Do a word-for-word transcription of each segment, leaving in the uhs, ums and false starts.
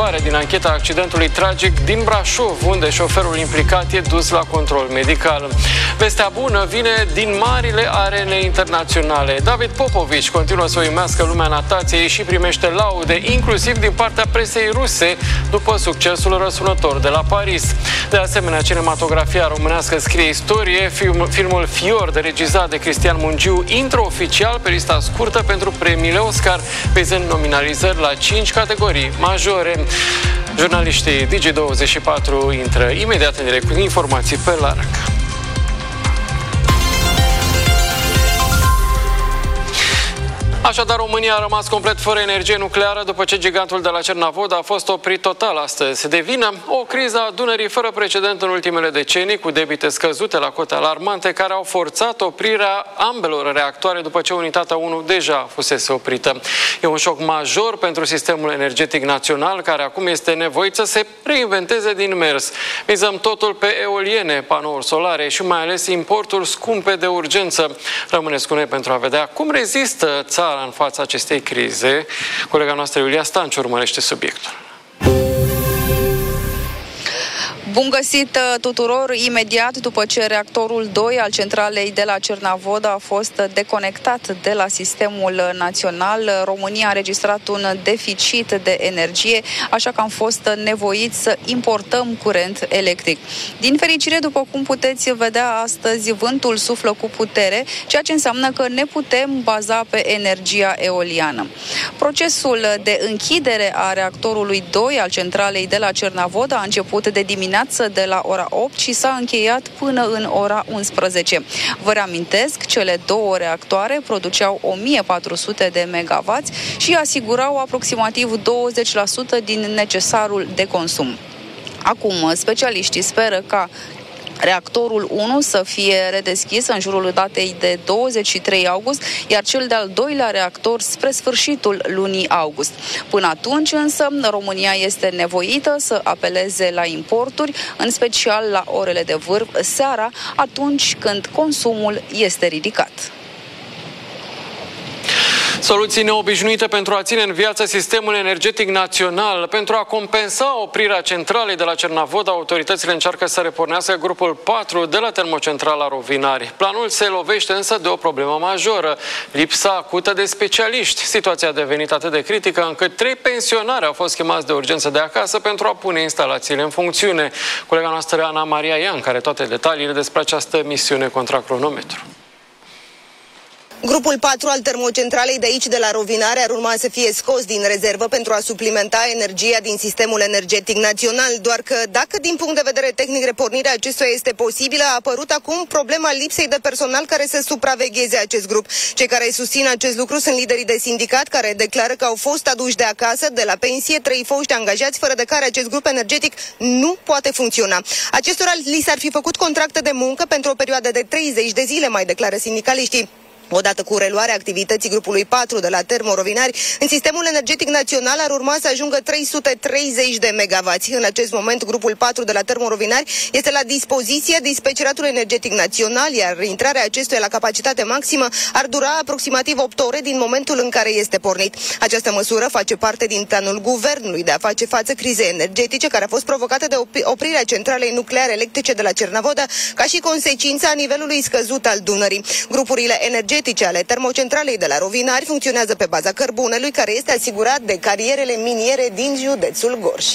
schimbare din ancheta accidentului tragic din Brașov, unde șoferul implicat e dus la control medical. Vestea bună vine din marile arene internaționale. David Popovici continuă să uimească lumea natației și primește laude, inclusiv din partea presei ruse, după succesul răsunător de la Paris. De asemenea, cinematografia românească scrie istorie. Film, filmul Fior, regizat de Cristian Mungiu, intră oficial pe lista scurtă pentru premiile Oscar, vizând nominalizări la cinci categorii majore. Jurnaliștii Digi douăzeci și patru intră imediat în direct cu informații pe larg. Așadar, România a rămas complet fără energie nucleară după ce gigantul de la Cernavodă a fost oprit total astăzi. De vină o criză a Dunării fără precedent în ultimele decenii, cu debite scăzute la cote alarmante, care au forțat oprirea ambelor reactoare după ce unitatea unu deja fusese oprită. E un șoc major pentru sistemul energetic național, care acum este nevoit să se reinventeze din mers. Mizăm totul pe eoliene, panouri solare și mai ales importuri scumpe de urgență. Rămâneți cu noi pentru a vedea cum rezistă țara în fața acestei crize. Colega noastră Iulia Stanciu urmărește subiectul. Bun găsit tuturor! Imediat după ce reactorul doi al centralei de la Cernavodă a fost deconectat de la sistemul național, România a înregistrat un deficit de energie, așa că am fost nevoiți să importăm curent electric. Din fericire, după cum puteți vedea astăzi, vântul suflă cu putere, ceea ce înseamnă că ne putem baza pe energia eoliană. Procesul de închidere a reactorului doi al centralei de la Cernavodă a început de dimineață de la ora opt și s-a încheiat până în ora unsprezece. Vă reamintesc, cele două reactoare produceau o mie patru sute de megawatts și asigurau aproximativ douăzeci la sută din necesarul de consum. Acum, specialiștii speră ca reactorul unu să fie redeschis în jurul datei de douăzeci și trei august, iar cel de-al doilea reactor spre sfârșitul lunii august. Până atunci însă, România este nevoită să apeleze la importuri, în special la orele de vârf seara, atunci când consumul este ridicat. Soluții neobișnuite pentru a ține în viață sistemul energetic național. Pentru a compensa oprirea centralei de la Cernavodă, autoritățile încearcă să repornească grupul patru de la termocentrala Rovinari. Planul se lovește însă de o problemă majoră, lipsa acută de specialiști. Situația a devenit atât de critică încât trei pensionari au fost chemați de urgență de acasă pentru a pune instalațiile în funcțiune. Colega noastră Ana Maria Ian, care toate detaliile despre această misiune contra cronometru. Grupul patru al termocentralei de aici, de la Rovinari, ar urma să fie scos din rezervă pentru a suplimenta energia din sistemul energetic național. Doar că, dacă din punct de vedere tehnic repornirea acestuia este posibilă, a apărut acum problema lipsei de personal care să supravegheze acest grup. Cei care susțin acest lucru sunt liderii de sindicat, care declară că au fost aduși de acasă, de la pensie, trei foști angajați, fără de care acest grup energetic nu poate funcționa. Acestora li s-ar fi făcut contracte de muncă pentru o perioadă de treizeci de zile, mai declară sindicaliștii. Odată cu reluarea activității grupului patru de la Termo Rovinari, în sistemul energetic național ar urma să ajungă trei sute treizeci de megawatts. În acest moment, grupul patru de la Termo Rovinari este la dispoziția dispeceratului energetic național, iar intrarea acestuia la capacitate maximă ar dura aproximativ opt ore din momentul în care este pornit. Această măsură face parte din planul guvernului de a face față crizei energetice, care a fost provocată de oprirea centralei nucleare electrice de la Cernavodă, ca și consecința nivelului scăzut al Dunării. Grupurile energetice ale termocentralei de la Rovinari funcționează pe baza cărbunelui, care este asigurat de carierele miniere din județul Gorj.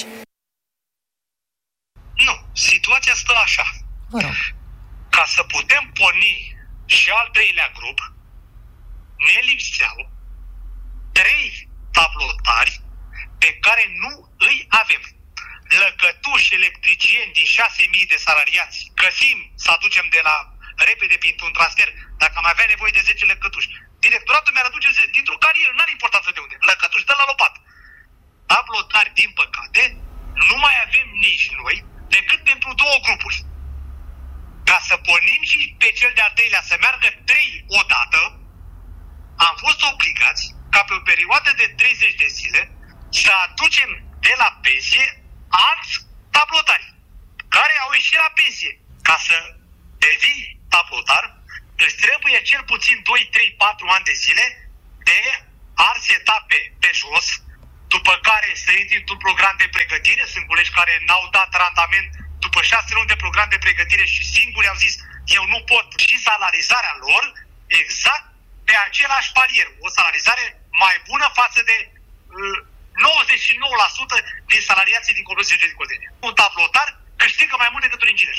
Nu, situația stă așa. Ca să putem porni și al treilea grup, ne lipseau trei tablotari pe care nu îi avem. Lăcătuși electricieni din șase mii de salariați găsim să aducem de la repede printr-un transfer, dacă am avea nevoie de zece lăcătuși. Directoratul mi-ar aduce dintr-o carieră, n-are importanță de unde. Lăcătuși, de la lopat. Tablotari, din păcate, nu mai avem nici noi, decât pentru două grupuri. Ca să pornim și pe cel de-al treilea să meargă trei odată, am fost obligați, ca pe o perioadă de treizeci de zile, să aducem de la pensie alți tablotari, care au ieșit la pensie. Ca să devii tablotar, îți trebuie cel puțin doi, trei, patru ani de zile de a seta pe, pe jos, după care să să intri într-un program de pregătire. Sunt colegi care n-au dat randament după șase luni de program de pregătire și singuri au zis eu nu pot. Și salarizarea lor exact pe același palier. O salarizare mai bună față de uh, nouăzeci și nouă la sută din salariații din Corporația Energetică Oltenia. Un tablotar câștigă mai mult decât un inginer.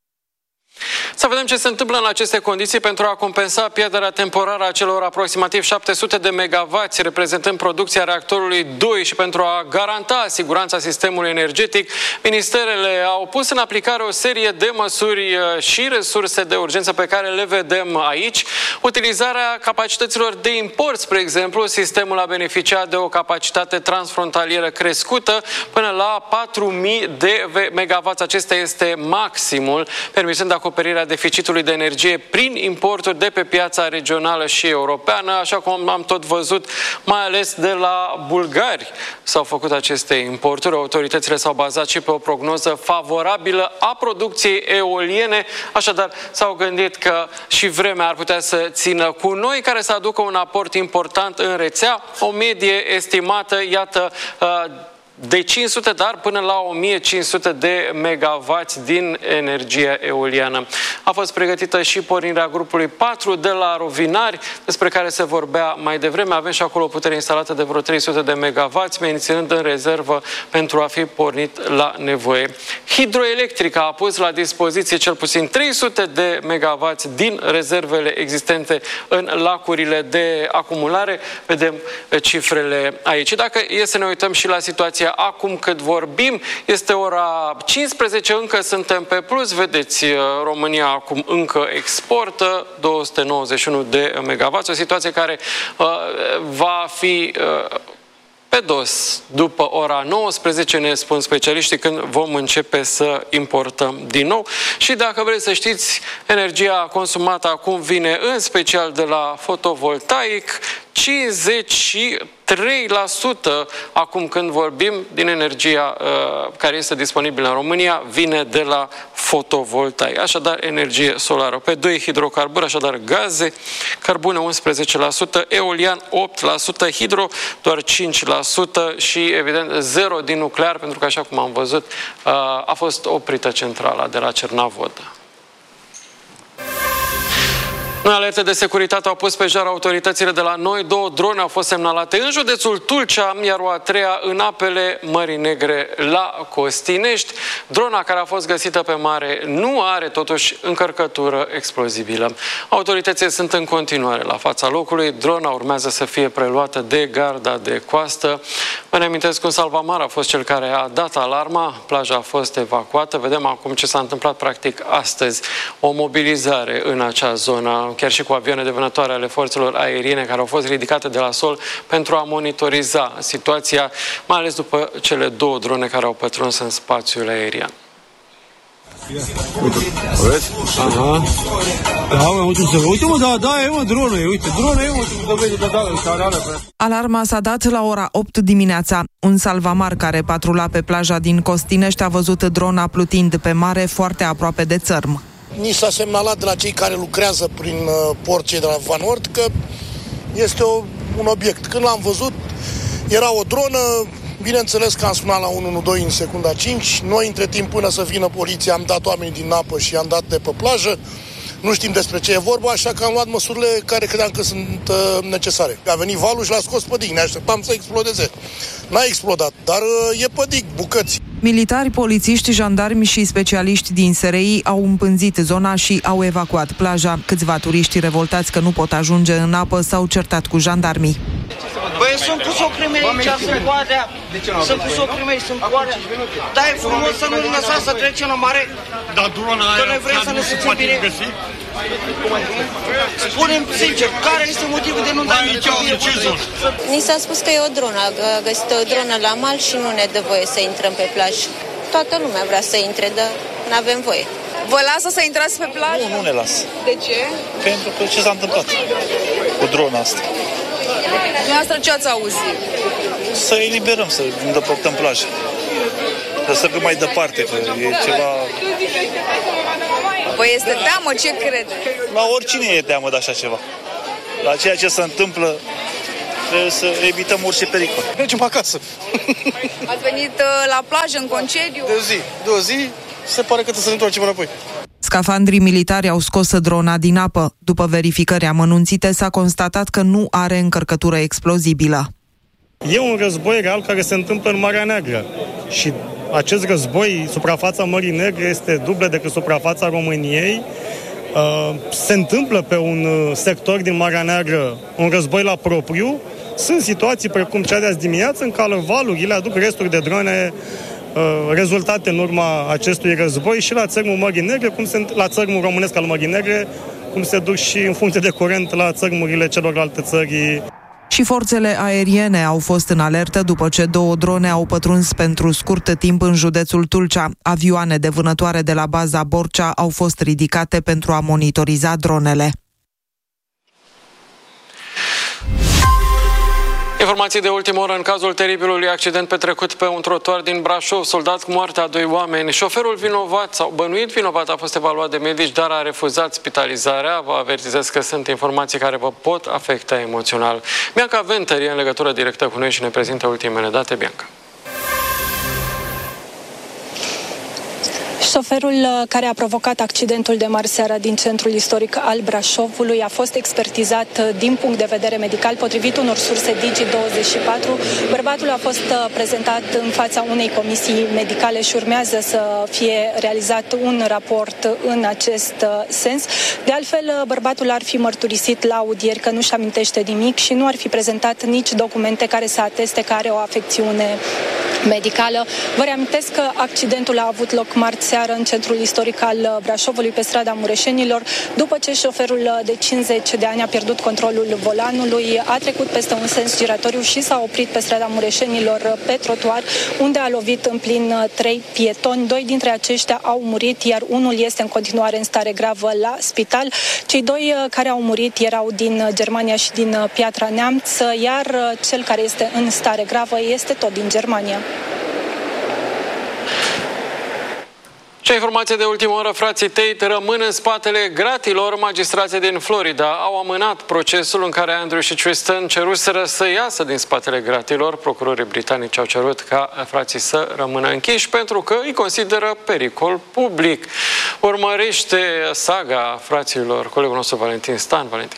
Să vedem ce se întâmplă în aceste condiții pentru a compensa pierderea temporară a celor aproximativ șapte sute de megavați reprezentând producția reactorului doi și pentru a garanta siguranța sistemului energetic, ministerele au pus în aplicare o serie de măsuri și resurse de urgență pe care le vedem aici. Utilizarea capacităților de import, spre exemplu, sistemul a beneficiat de o capacitate transfrontalieră crescută până la patru mii de megavați. Acesta este maximul, permisând acoperirea deficitului de energie prin importuri de pe piața regională și europeană, așa cum am tot văzut, mai ales de la bulgari s-au făcut aceste importuri. Autoritățile s-au bazat și pe o prognoză favorabilă a producției eoliene, așadar s-au gândit că și vremea ar putea să țină cu noi, care să aducă un aport important în rețea, o medie estimată, iată, de cinci sute, dar până la o mie cinci sute de megavați din energie eoliană. A fost pregătită și pornirea grupului patru de la Rovinari, despre care se vorbea mai devreme. Avem și acolo o putere instalată de vreo trei sute de megavați, menținând în rezervă pentru a fi pornit la nevoie. Hidroelectrica a pus la dispoziție cel puțin trei sute de megavați din rezervele existente în lacurile de acumulare. Vedem cifrele aici. Dacă e să ne uităm și la situația acum cât vorbim, este ora cincisprezece, încă suntem pe plus, vedeți, România acum încă exportă două sute nouăzeci și unu de megavați, o situație care uh, va fi uh, pe dos după ora nouăsprezece, ne spun specialiștii, când vom începe să importăm din nou. Și dacă vreți să știți, energia consumată acum vine în special de la fotovoltaic, cincizeci și trei la sută acum când vorbim din energia uh, care este disponibilă în România vine de la fotovoltaic. Așadar, energie solară. Pe doi, hidrocarburi, așadar gaze, cărbune unsprezece la sută, eolian opt la sută, hidro doar cinci la sută și, evident, zero din nuclear, pentru că, așa cum am văzut, uh, a fost oprită centrala de la Cernavodă. În alerte de securitate au pus pe jar autoritățile de la noi. Două drone au fost semnalate în județul Tulcea, iar o a treia în apele Mării Negre la Costinești. Drona care a fost găsită pe mare nu are totuși încărcătură explozibilă. Autoritățile sunt în continuare la fața locului. Drona urmează să fie preluată de garda de coastă. Vă reamintesc că un salvamar a fost cel care a dat alarma. Plaja a fost evacuată. Vedem acum ce s-a întâmplat practic astăzi. O mobilizare în acea zonă, chiar și cu avioane de vânătoare ale forțelor aeriene care au fost ridicate de la sol pentru a monitoriza situația, mai ales după cele două drone care au pătruns în spațiul aerian. Uite, vezi? Aha. Da, mă, uite, uite, mă, da, da, e, mă, dronă, e, uite, dronă, e, mă, da, vede, da, da, da, Alarma s-a dat la ora opt dimineața. Un salvamar care patrula pe plaja din Costinești a văzut drona plutind pe mare foarte aproape de țărm. Ni s-a semnalat de la cei care lucrează prin uh, port, cei de la Vanord, că este o, un obiect. Când l-am văzut, era o dronă, bineînțeles că am sunat la unu unu doi în secunda cinci. Noi, între timp, până să vină poliția, am dat oamenii din apă și am dat de pe plajă. Nu știm despre ce e vorba, așa că am luat măsurile care credeam că sunt uh, necesare. A venit valul și l-a scos pe dig, ne așteptam să explodeze. N-a explodat, dar uh, e pe dig, bucăți. Militari, polițiști, jandarmi și specialiști din S R I au împânzit zona și au evacuat plaja. Câțiva turiști revoltați că nu pot ajunge în apă s-au certat cu jandarmii. Băi, sunt cu socrii mei aici, sunt coadea, sunt cu socrii mei, sunt coadea. Dar e frumos să nu ne lăsați să trecem la mare, Dar drona că noi vrem să ne simțim bine. Spune-mi sincer, care este motivul de nu da nici Ni s-a spus că e o dronă, a găsit o dronă la mal și nu ne dă voie să intrăm pe plajă. Toată lumea vrea să intre, dar nu avem voie. Vă lasă să intrați pe plajă? Nu, nu ne lasă. De ce? Pentru că ce s-a întâmplat cu drona asta? Dumneavoastră ce ați auzit? Să eliberăm, să îndepărtăm plaja. Să fim mai departe, că e ceva... Vă este teamă? Ce crede? La oricine e teamă de așa ceva. La ceea ce se întâmplă, trebuie să evităm orice pericol. Mergem acasă. Ați venit la plajă, în concediu? De o zi, de o zi, se pare că trebuie să ne întoarcem înapoi. Scafandrii militari au scos drona din apă. După verificări amănunțite, s-a constatat că nu are încărcătură explozibilă. E un război real care se întâmplă în Marea Neagră și acest război, suprafața Mării Negre, este dublă decât suprafața României. Se întâmplă pe un sector din Marea Neagră un război la propriu. Sunt situații precum cea de azi dimineață în care valurile aduc resturi de drone rezultate în urma acestui război și la țărmul Mării Negre, cum se, la țărmul românesc al Mării Negre, cum se duc și în funcție de curent la țărmurile celorlalte țări. Și forțele aeriene au fost în alertă după ce două drone au pătruns pentru scurt timp în județul Tulcea. Avioane de vânătoare de la baza Borcea au fost ridicate pentru a monitoriza dronele. Informații de ultimă oră în cazul teribilului accident petrecut pe un trotuar din Brașov, soldat cu moartea a doi oameni. Șoferul vinovat sau bănuit vinovat a fost evaluat de medici, dar a refuzat spitalizarea. Vă avertizez că sunt informații care vă pot afecta emoțional. Bianca Venteri e în legătură directă cu noi și ne prezintă ultimele date. Bianca. Șoferul care a provocat accidentul de marseară din centrul istoric al Brașovului a fost expertizat din punct de vedere medical. Potrivit unor surse Digi douăzeci și patru, bărbatul a fost prezentat în fața unei comisii medicale și urmează să fie realizat un raport în acest sens. De altfel, bărbatul ar fi mărturisit la audieri că nu-și amintește nimic și nu ar fi prezentat nici documente care să ateste că are o afecțiune medicală. Vă reamintesc că accidentul a avut loc marți seară în centrul istoric al Brașovului, pe strada Mureșenilor, după ce șoferul de cincizeci de ani a pierdut controlul volanului, a trecut peste un sens giratoriu și s-a oprit pe strada Mureșenilor pe trotuar, unde a lovit în plin trei pietoni. Doi dintre aceștia au murit, iar unul este în continuare în stare gravă la spital. Cei doi care au murit erau din Germania și din Piatra Neamț, iar cel care este în stare gravă este tot din Germania. Ce informație de ultimă oră, frații Tate rămân în spatele gratilor. Magistrații din Florida au amânat procesul în care Andrew și Tristan ceruseră să iasă din spatele gratilor. Procurorii britanici au cerut ca frații să rămână închiși pentru că îi consideră pericol public. Urmărește saga fraților colegul nostru Valentin Stan. Valentin.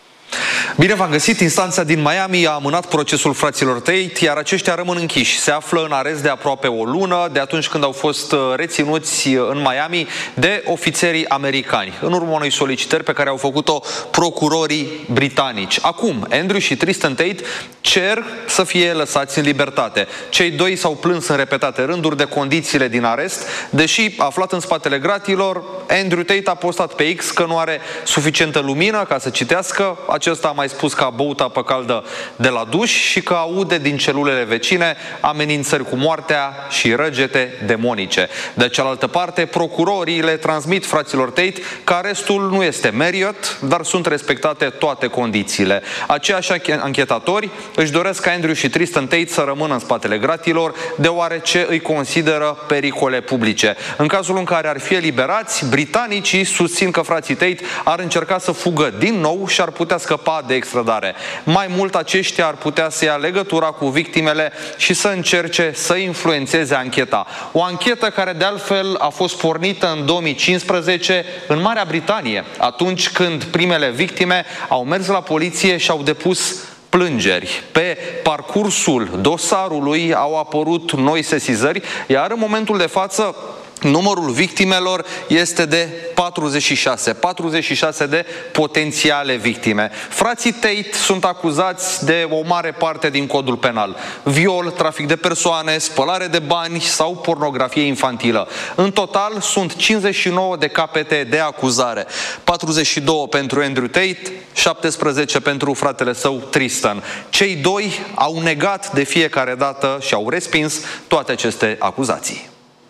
Bine v-am găsit! Instanța din Miami a amânat procesul fraților Tate, iar aceștia rămân închiși. Se află în arest de aproape o lună, de atunci când au fost reținuți în Miami de ofițerii americani, în urma unei solicitări pe care au făcut-o procurorii britanici. Acum, Andrew și Tristan Tate cer să fie lăsați în libertate. Cei doi s-au plâns în repetate rânduri de condițiile din arest, deși, aflat în spatele gratilor, Andrew Tate a postat pe X că nu are suficientă lumină ca să citească. Acesta a mai spus că a băut apă caldă de la duș și că aude din celulele vecine amenințări cu moartea și răgete demonice. De cealaltă parte, procurorii le transmit fraților Tate că arestul nu este Marriott, dar sunt respectate toate condițiile. Aceiași anchetatori își doresc ca Andrew și Tristan Tate să rămână în spatele gratilor, deoarece îi consideră pericole publice. În cazul în care ar fi eliberați, britanicii susțin că frații Tate ar încerca să fugă din nou și ar putea scăpa de extradare. Mai mult, aceștia ar putea să ia legătura cu victimele și să încerce să influențeze ancheta. O anchetă care, de altfel, a fost pornită în două mii cincisprezece în Marea Britanie, atunci când primele victime au mers la poliție și au depus plângeri. Pe parcursul dosarului au apărut noi sesizări, iar în momentul de față numărul victimelor este de patruzeci și șase. patruzeci și șase de potențiale victime. Frații Tate sunt acuzați de o mare parte din codul penal: viol, trafic de persoane, spălare de bani sau pornografie infantilă. În total sunt cincizeci și nouă de capete de acuzare. patruzeci și doi pentru Andrew Tate, șaptesprezece pentru fratele său Tristan. Cei doi au negat de fiecare dată și au respins toate aceste acuzații.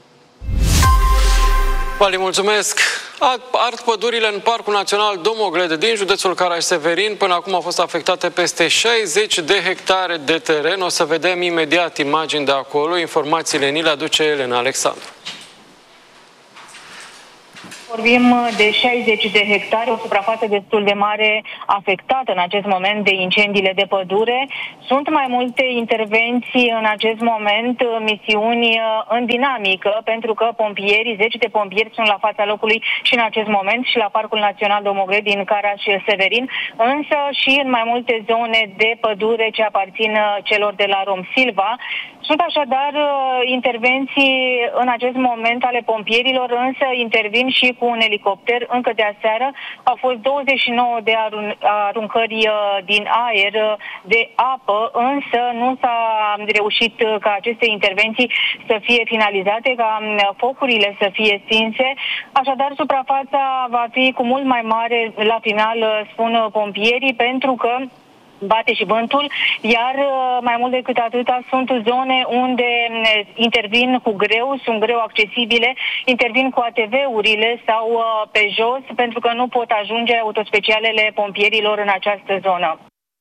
Vali, mulțumesc! Ard pădurile în Parcul Național Domogled din județul Caraș-Severin. Până acum au fost afectate peste șaizeci de hectare de teren. O să vedem imediat imagini de acolo. Informațiile ni le aduce Elena Alexandru. Vorbim de șaizeci de hectare, o suprafață destul de mare afectată în acest moment de incendiile de pădure. Sunt mai multe intervenții în acest moment, misiuni în dinamică, pentru că pompierii, zece de pompieri sunt la fața locului și în acest moment și la Parcul Național Domogred din Caraș-Severin, însă și în mai multe zone de pădure ce aparțin celor de la Romsilva. Sunt așadar intervenții în acest moment ale pompierilor, însă intervin și cu un elicopter. Încă de aseară au fost douăzeci și nouă de arun- aruncări din aer de apă, însă nu s-a reușit ca aceste intervenții să fie finalizate, ca focurile să fie stinse. Așadar, suprafața va fi cu mult mai mare la final, spun pompierii, pentru că bate și vântul, iar mai mult decât atâta sunt zone unde intervin cu greu, sunt greu accesibile, intervin cu A T V-urile sau pe jos, pentru că nu pot ajunge autospecialele pompierilor în această zonă.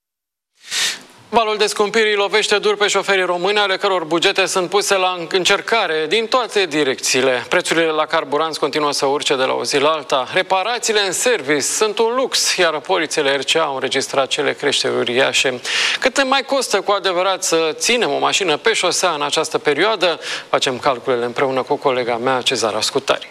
Valul de scumpiri lovește dur pe șoferii români, ale căror bugete sunt puse la încercare din toate direcțiile. Prețurile la carburanți continuă să urce de la o zi la alta. Reparațiile în service sunt un lux, iar polițele R C A au înregistrat cele creșteri uriașe. Cât mai costă cu adevărat să ținem o mașină pe șosea în această perioadă? Facem calculele împreună cu colega mea, Cezara Scutari.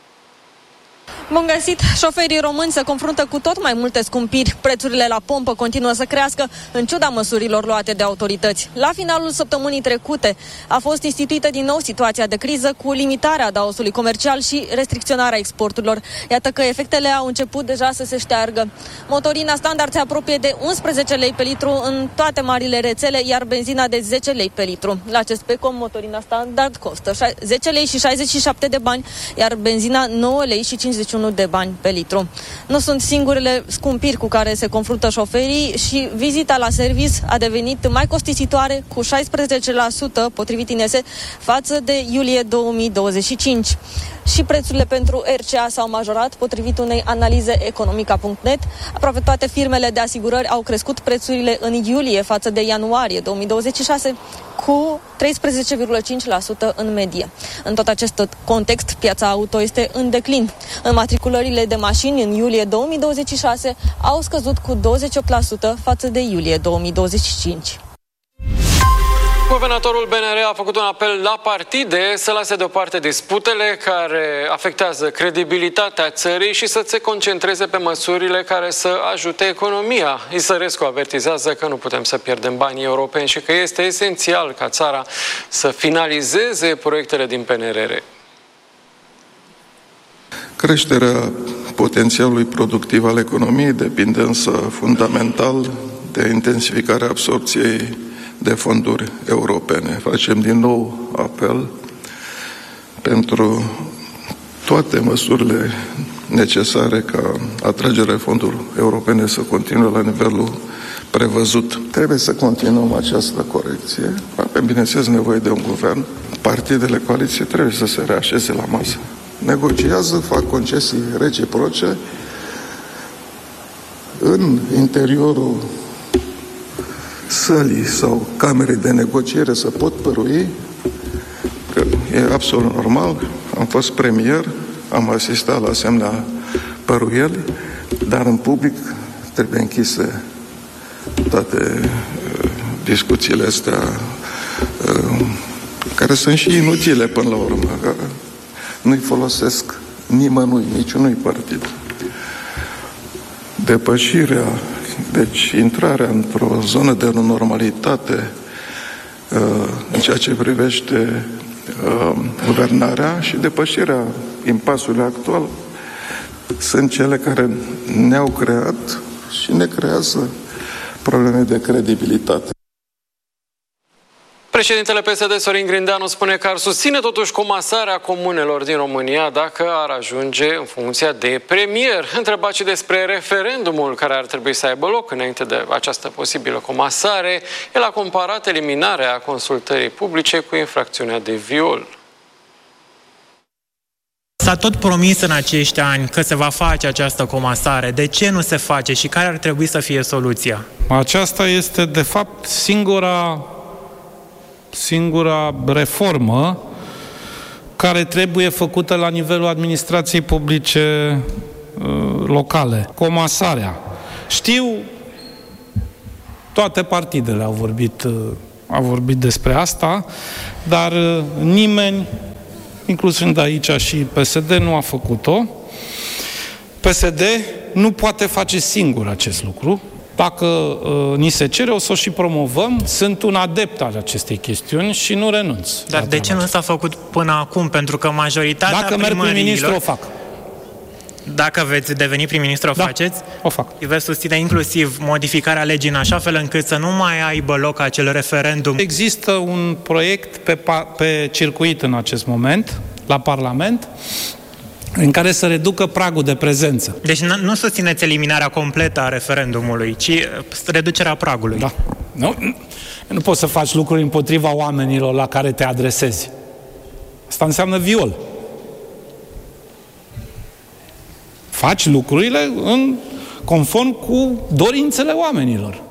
Bun găsit! Șoferii români se confruntă cu tot mai multe scumpiri. Prețurile la pompă continuă să crească, în ciuda măsurilor luate de autorități. La finalul săptămânii trecute a fost instituită din nou situația de criză cu limitarea adaosului comercial și restricționarea exporturilor. Iată că efectele au început deja să se șteargă. Motorina standard se apropie de unsprezece lei pe litru în toate marile rețele, iar benzina de zece lei pe litru. La Cespecom, motorina standard costă zece lei și șaizeci și șapte de bani, iar benzina nouă lei și cincizeci și unu de bani pe litru. Nu sunt singurele scumpiri cu care se confruntă șoferii și vizita la service a devenit mai costisitoare cu șaisprezece la sută potrivit I N S E față de iulie două mii douăzeci și cinci. Și prețurile pentru R C A s-au majorat potrivit unei analize economica punct net. Aproape toate firmele de asigurări au crescut prețurile în iulie față de ianuarie două mii douăzeci și șase cu treisprezece virgulă cinci la sută în medie. În tot acest context, piața auto este în declin. Înmatriculările de mașini în iulie două mii douăzeci și șase au scăzut cu douăzeci și opt la sută față de iulie două mii douăzeci și cinci. Guvernatorul B N R a făcut un apel la partide să lase deoparte disputele care afectează credibilitatea țării și să se concentreze pe măsurile care să ajute economia. Isărescu avertizează că nu putem să pierdem banii europeni și că este esențial ca țara să finalizeze proiectele din P N R R. Creșterea potențialului productiv al economiei depinde însă fundamental de intensificarea absorpției de fonduri europene. Facem din nou apel pentru toate măsurile necesare ca atragerea fondurilor europene să continue la nivelul prevăzut. Trebuie să continuăm această corecție. Avem, bineînțeles, nevoie de un guvern. Partidele coaliției trebuie să se reașeze la masă. Negociază, fac concesii reciproce în interiorul sălii sau camerei de negociere să pot părui că e absolut normal. Am fost premier, am asistat la asemenea păruieli, dar în public trebuie închise toate uh, discuțiile astea uh, care sunt și inutile până la urmă, că nu-i folosesc nimănui, niciunui partid. Depășirea, deci intrarea într-o zonă de normalitate uh, în ceea ce privește uh, guvernarea și depășirea impasului actual sunt cele care ne-au creat și ne creează probleme de credibilitate. Președintele P S D, Sorin Grindeanu, spune că ar susține totuși comasarea comunelor din România dacă ar ajunge în funcția de premier. Întrebat și despre referendumul care ar trebui să aibă loc înainte de această posibilă comasare, el a comparat eliminarea consultării publice cu infracțiunea de viol. S-a tot promis în acești ani că se va face această comasare. De ce nu se face și care ar trebui să fie soluția? Aceasta este, de fapt, singura, singura reformă care trebuie făcută la nivelul administrației publice uh, locale. Comasarea. Știu, toate partidele au vorbit, uh, au vorbit despre asta, dar uh, nimeni, inclusiv de aici și P S D, nu a făcut-o. P S D nu poate face singur acest lucru. Dacă uh, ni se cere, o să o și promovăm. Sunt un adept al acestei chestiuni și nu renunț. Dar de ce nu s-a făcut până acum? Pentru că majoritatea Dacă merg prim-ministru, o fac. Dacă veți deveni prim-ministru, o da, faceți? O fac. Veți susține inclusiv modificarea legii în așa fel încât să nu mai aibă loc acel referendum? Există un proiect pe, pe circuit în acest moment, la Parlament, în care să reducă pragul de prezență. Deci nu susțineți eliminarea completă a referendumului, ci reducerea pragului. Da. Nu, nu poți să faci lucruri împotriva oamenilor la care te adresezi. Asta înseamnă viol. Faci lucrurile în conform cu dorințele oamenilor.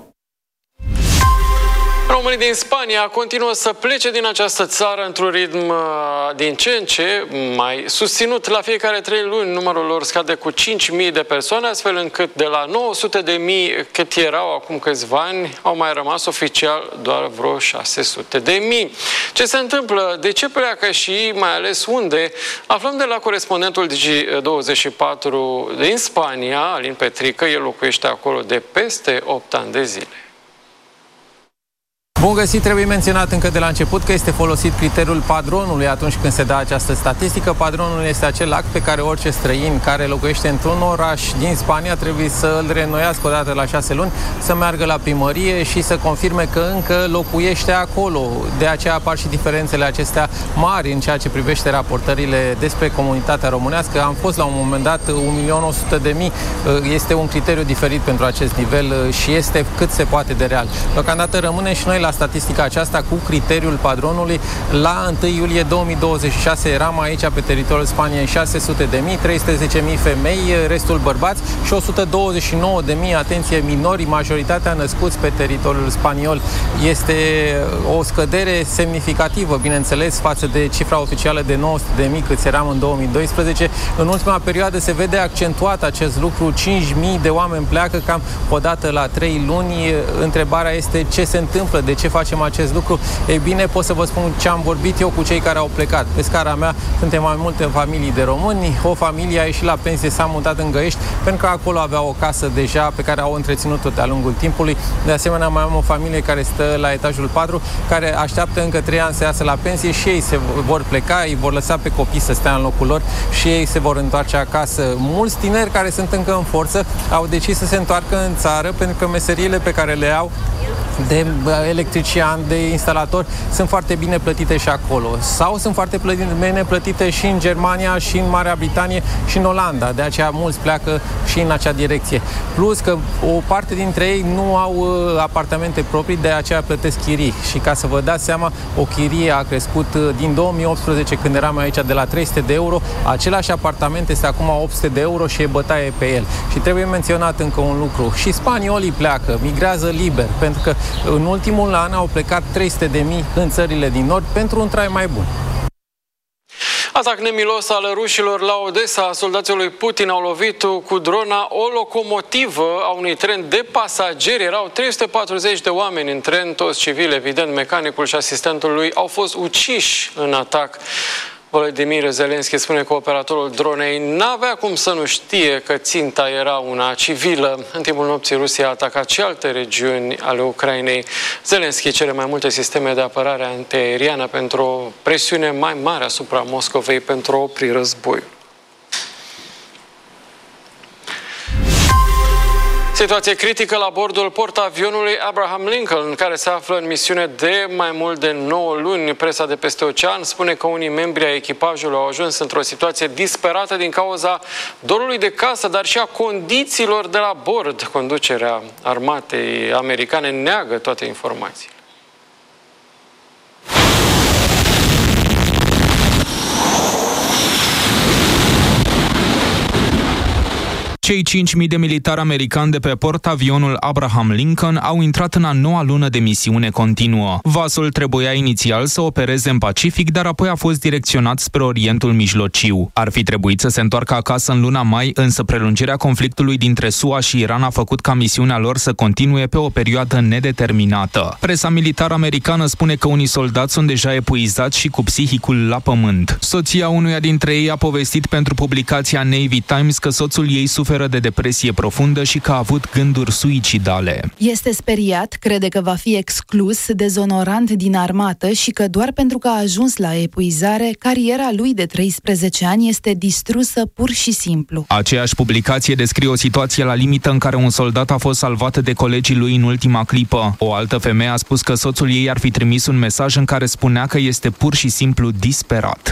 Românii din Spania continuă să plece din această țară într-un ritm din ce în ce mai susținut. La fiecare trei luni numărul lor scade cu cinci mii de persoane, astfel încât de la nouă sute de mii cât erau acum câțiva ani, au mai rămas oficial doar vreo șase sute de mii. Ce se întâmplă? De ce pleacă și mai ales unde? Aflăm de la corespondentul Digi douăzeci și patru din Spania, Alin Petrică. El locuiește acolo de peste opt ani de zile. Bun găsit, trebuie menționat încă de la început că este folosit criteriul padronului atunci când se dă această statistică. Padronul este acel act pe care orice străin care locuiește într-un oraș din Spania trebuie să îl reînnoiască o dată la șase luni, să meargă la primărie și să confirme că încă locuiește acolo. De aceea apar și diferențele acestea mari în ceea ce privește raportările despre comunitatea românească. Am fost la un moment dat un milion o sută de mii, este un criteriu diferit pentru acest nivel și este cât se poate de real. Deocamdată rămâne și noi la statistica aceasta cu criteriul padronului. La întâi iulie două mii douăzeci și șase eram aici pe teritoriul Spaniei șase sute de mii, trei sute zece mii femei, restul bărbați și o sută douăzeci și nouă de mii, atenție, minori, majoritatea născuți pe teritoriul spaniol. Este o scădere semnificativă, bineînțeles, față de cifra oficială de nouă sute de mii câți eram în două mii doisprezece. În ultima perioadă se vede accentuat acest lucru, cinci mii de oameni pleacă cam o dată la trei luni. Întrebarea este ce se întâmplă, de ce facem acest lucru? Ei bine, pot să vă spun ce am vorbit eu cu cei care au plecat. Pe scara mea suntem mai multe familii de români, o familie a ieșit la pensie, s-a mutat în Găiești, pentru că acolo avea o casă deja pe care au întreținut-o de-a lungul timpului. De asemenea, mai am o familie care stă la etajul patru, care așteaptă încă trei ani să iasă la pensie și ei se vor pleca, îi vor lăsa pe copii să stea în locul lor și ei se vor întoarce acasă. Mulți tineri care sunt încă în forță au decis să se întoarcă în țară pentru că meseriile pe care le au de electrician, de instalator, sunt foarte bine plătite și acolo. Sau sunt foarte bine plătite și în Germania, și în Marea Britanie, și în Olanda. De aceea mulți pleacă și în acea direcție. Plus că o parte dintre ei nu au apartamente proprii, de aceea plătesc chirii. Și ca să vă dați seama, o chirie a crescut din două mii optsprezece, când eram aici, de la trei sute de euro. Același apartament este acum opt sute de euro și e bătaie pe el. Și trebuie menționat încă un lucru. Și spaniolii pleacă, migrează liber, pentru că în ultimul an au plecat trei sute de mii în țările din nord pentru un trai mai bun. Atac nemilos al rușilor la Odessa. Soldații lui Putin au lovit cu drona o locomotivă a unui tren de pasageri. Erau trei sute patruzeci de oameni în tren, toți civili, evident. Mecanicul și asistentul lui au fost uciși în atac. Volodymyr Zelensky spune că operatorul dronei n-avea cum să nu știe că ținta era una civilă. În timpul nopții, Rusia a atacat și alte regiuni ale Ucrainei. Zelensky cere mai multe sisteme de apărare antiaeriană pentru o presiune mai mare asupra Moscovei pentru a opri războiul. Situație critică la bordul portavionului Abraham Lincoln, care se află în misiune de mai mult de nouă luni. Presa de peste ocean spune că unii membri ai echipajului au ajuns într-o situație disperată din cauza dorului de casă, dar și a condițiilor de la bord. Conducerea armatei americane neagă toate informațiile. Cei cinci mii de militari americani de pe portavionul Abraham Lincoln au intrat în a noua lună de misiune continuă. Vasul trebuia inițial să opereze în Pacific, dar apoi a fost direcționat spre Orientul Mijlociu. Ar fi trebuit să se întoarcă acasă în luna mai, însă prelungirea conflictului dintre S U A și Iran a făcut ca misiunea lor să continue pe o perioadă nedeterminată. Presa militară americană spune că unii soldați sunt deja epuizați și cu psihicul la pământ. Soția unuia dintre ei a povestit pentru publicația Navy Times că soțul ei suferă de depresie profundă și că a avut gânduri suicidale. Este speriat, crede că va fi exclus, dezonorant din armată și că doar pentru că a ajuns la epuizare, cariera lui de treisprezece ani este distrusă pur și simplu. Aceeași publicație descrie o situație la limită în care un soldat a fost salvat de colegii lui în ultima clipă. O altă femeie a spus că soțul ei ar fi trimis un mesaj în care spunea că este pur și simplu disperat.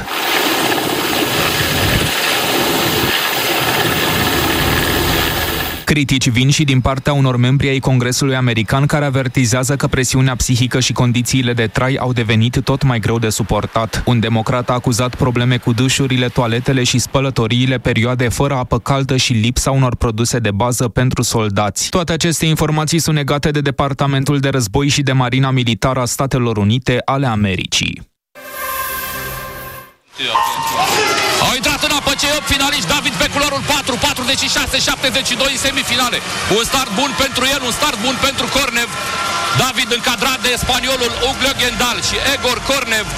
Critici vin și din partea unor membri ai Congresului American care avertizează că presiunea psihică și condițiile de trai au devenit tot mai greu de suportat. Un democrat a acuzat probleme cu dușurile, toaletele și spălătoriile, perioade fără apă caldă și lipsa unor produse de bază pentru soldați. Toate aceste informații sunt negate de Departamentul de Război și de Marina Militară a Statelor Unite ale Americii. Au intrat în apă cei opt finaliști, David pe culoarul patru, patruzeci și șase șaptezeci și doi în semifinale. Un start bun pentru el, un start bun pentru Cornev. David încadrat de spaniolul Uglio Gendal și Egor Cornev.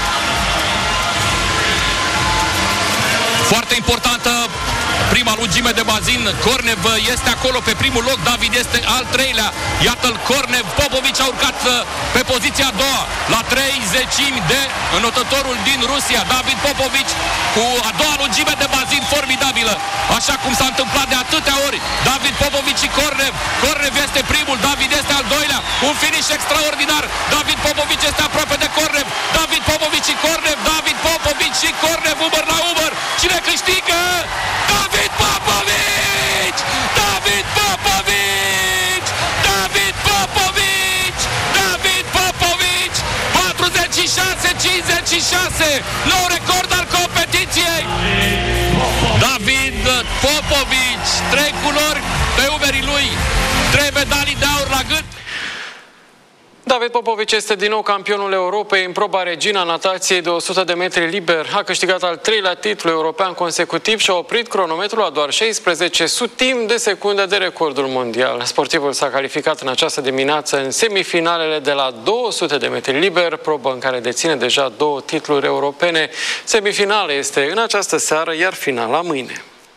Foarte importantă prima lungime de bazin. Cornev este acolo pe primul loc, David este al treilea. Iată-l Cornev, Popovici a urcat pe poziția a doua, la trei zecimi de înotătorul din Rusia. David Popovici cu a doua lungime de bazin formidabilă, așa cum s-a întâmplat de atâtea ori. David Popovici și Cornev. Cornev este primul, David este al doilea. Un finish extraordinar. David Popovici este aproape de Cornev. David Popovici și Cornev. David Popovici și Cornev, umăr la umăr. Cine câștigă? David Popovici! David Popovici! David Popovici! David Popovici! patruzeci și șase cincizeci și șase! Nou record al competiției! David Popovici! Trei culori pe umerii lui! Trei medalii de aur la gât! David Popovici este din nou campionul Europei în proba Regina natației de o sută de metri liber. A câștigat al treilea titlu european consecutiv și a oprit cronometrul la doar șaisprezece sutimi de secundă de recordul mondial. Sportivul s-a calificat în această dimineață în semifinalele de la două sute de metri liber, probă în care deține deja două titluri europene. Semifinala este în această seară, iar finala mâine.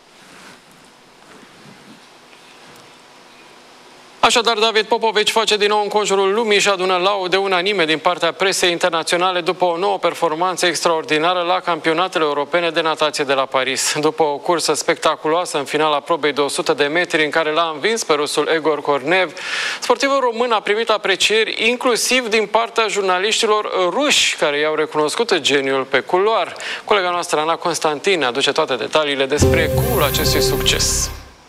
Așadar, David Popovici face din nou înconjurul lumii și adună laude unanime din partea presei internaționale după o nouă performanță extraordinară la campionatele europene de natație de la Paris. După o cursă spectaculoasă în finala probei de o sută de metri în care l-a învins pe rusul Egor Cornev, sportivul român a primit aprecieri inclusiv din partea jurnaliștilor ruși care i-au recunoscut geniul pe culoar. Colega noastră Ana Constantin aduce toate detaliile despre cuul acestui succes.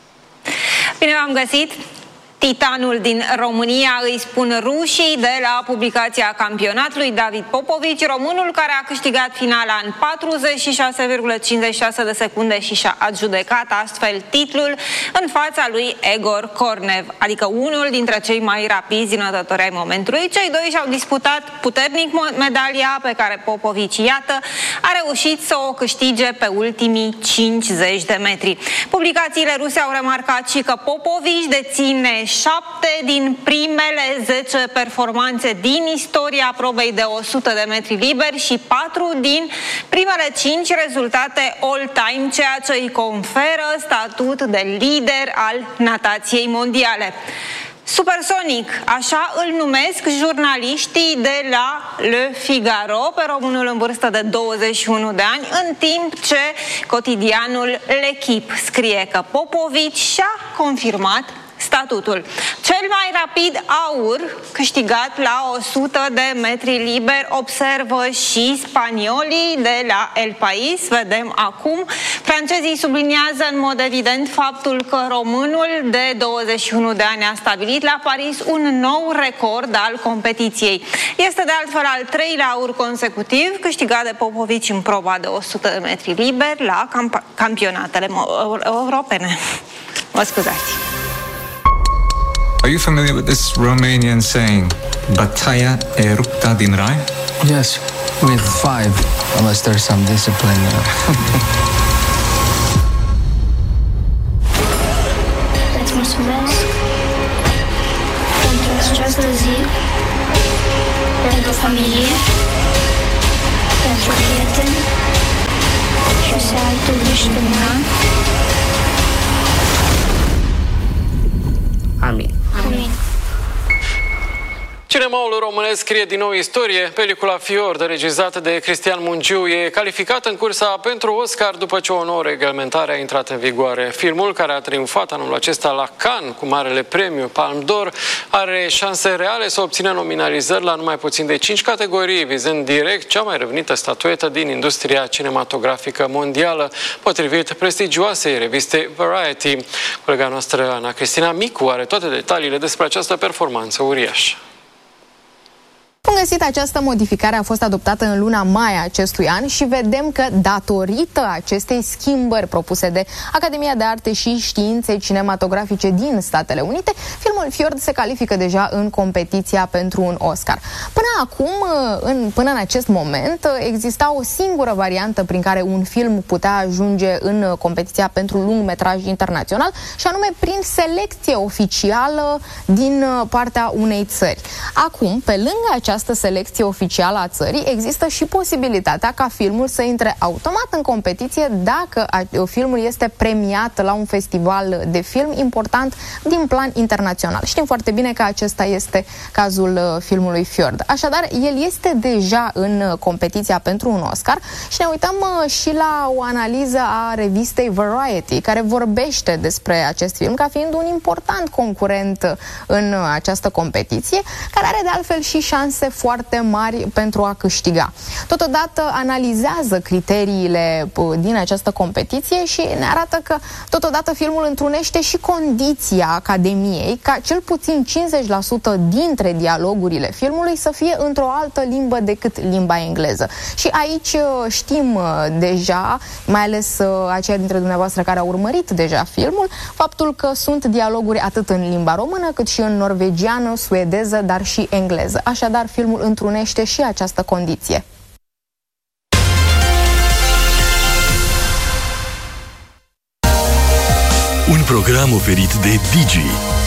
Bine v-am găsit! Titanul din România, îi spun rușii de la publicația campionatului. David Popovici, românul care a câștigat finala în patruzeci și șase virgulă cincizeci și șase de secunde și și-a adjudecat astfel titlul în fața lui Egor Cornev, adică unul dintre cei mai rapizi nătători ai momentului. Cei doi și-au disputat puternic medalia pe care Popovici, iată, a reușit să o câștige pe ultimii cincizeci de metri. Publicațiile ruse au remarcat și că Popovici deține șapte din primele zece performanțe din istoria probei de o sută de metri liberi și patru din primele cinci rezultate all-time, ceea ce îi conferă statut de lider al natației mondiale. Supersonic, așa îl numesc jurnaliștii de la Le Figaro pe românul în vârstă de douăzeci și unu de ani, în timp ce cotidianul L'Equipe scrie că Popovici și-a confirmat statutul. Cel mai rapid aur câștigat la o sută de metri liber observă și spaniolii de la El País. Vedem acum. Francezii subliniază în mod evident faptul că românul de douăzeci și unu de ani a stabilit la Paris un nou record al competiției. Este de altfel al treilea aur consecutiv câștigat de Popovici în proba de o sută de metri liber la camp campionatele europene. Mă scuzați. Are you familiar with this Romanian saying, bătaia e rupta din rai? Yes, with five, unless there's some discipline there. Îți mulțumesc pentru această zi, pentru familie, pentru prieteni și să ai tu grijă de mine. Amin. Amin. Cinemaul românesc scrie din nou istorie. Pelicula Fiord, regizată de Cristian Mungiu, e calificată în cursa pentru Oscar după ce o nouă reglementare a intrat în vigoare. Filmul, care a triumfat anul acesta la Cannes cu marele premiu Palme d'Or, are șanse reale să obțină nominalizări la numai puțin de cinci categorii, vizând direct cea mai răvnită statuetă din industria cinematografică mondială, potrivit prestigioasei reviste Variety. Colega noastră, Ana Cristina Micu, are toate detaliile despre această performanță uriașă. Bun găsit, această modificare a fost adoptată în luna mai a acestui an și vedem că, datorită acestei schimbări propuse de Academia de Arte și Științe Cinematografice din Statele Unite, filmul Fiord se califică deja în competiția pentru un Oscar. Până acum, în, până în acest moment, exista o singură variantă prin care un film putea ajunge în competiția pentru lungmetraj internațional, și anume prin selecție oficială din partea unei țări. Acum, pe lângă această această selecție oficială a țării, există și posibilitatea ca filmul să intre automat în competiție dacă filmul este premiat la un festival de film important din plan internațional. Știm foarte bine că acesta este cazul filmului Fiord. Așadar, el este deja în competiția pentru un Oscar și ne uităm și la o analiză a revistei Variety, care vorbește despre acest film ca fiind un important concurent în această competiție, care are de altfel și șanse foarte mari pentru a câștiga. Totodată analizează criteriile din această competiție și ne arată că totodată filmul întrunește și condiția Academiei ca cel puțin cincizeci la sută dintre dialogurile filmului să fie într-o altă limbă decât limba engleză. Și aici știm deja, mai ales aceia dintre dumneavoastră care au urmărit deja filmul, faptul că sunt dialoguri atât în limba română cât și în norvegiană, suedeză, dar și engleză. Așadar, filmul întrunește și această condiție. Un program oferit de Digi,